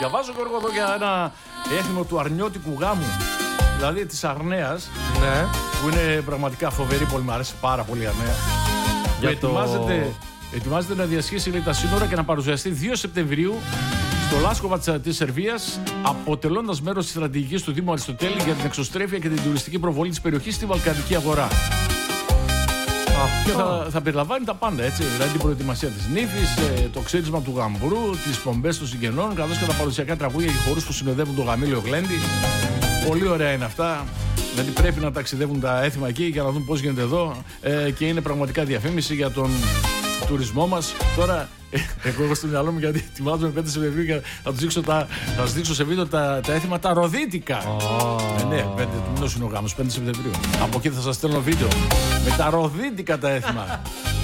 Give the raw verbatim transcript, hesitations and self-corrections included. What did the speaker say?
Διαβάζω, Γιώργο, εδώ για ένα έθιμο του αρνιώτικου γάμου. Δηλαδή της Αρνέας. Ναι. Που είναι πραγματικά φοβερή, πολύ μου αρέσει πάρα πολύ η Αρνέα. Για που το... ετοιμάζεται, ετοιμάζεται να διασχίσει, λέει, τα σύνορα και να παρουσιαστεί δύο Σεπτεμβρίου στο Λάσκοβατς της Σερβίας, αποτελώντας μέρος της στρατηγικής του Δήμου Αριστοτέλη για την εξωστρέφεια και την τουριστική προβολή της περιοχής στη Βαλκανική αγορά. Και θα, θα περιλαμβάνει τα πάντα, έτσι. Δηλαδή την προετοιμασία της νύφης, το ξύρισμα του γαμπρού, τις πομπές των συγγενών, καθώς και τα παραδοσιακά τραγούδια και χορούς που συνοδεύουν το γαμήλιο γλέντι. Πολύ ωραία είναι αυτά. Γιατί πρέπει να ταξιδεύουν τα έθιμα εκεί για να δουν πώς γίνεται εδώ. Ε, και είναι πραγματικά διαφήμιση για τον τουρισμό μας. Τώρα, ε, εγώ έχω στο μυαλό μου, γιατί ετοιμάζομαι πέντε Σεπτεμβρίου και θα τους δείξω, τα, θα τους δείξω σε βίντεο τα, τα έθιμα τα ροδίτικα. Oh. Ε, ναι, πέντε του μήνος είναι ο γάμος, πέντε Σεπτεμβρίου. Από εκεί θα σας στέλνω βίντεο με τα ροδίτικα τα έθιμα.